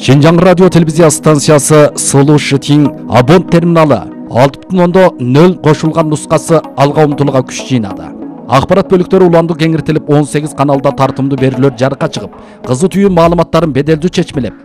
Шинжаң радио телевизия станциясы Сылу Шытин абон терминалы 6.0 қошылған нұсқасы алға ұмтылуға күш жинады. Ақпарат бөліктері уланды кеңіртіліп 18 каналда тартымды берілер жарыққа шығып, қызы түйін маалыматтарын беделді чечмелеп,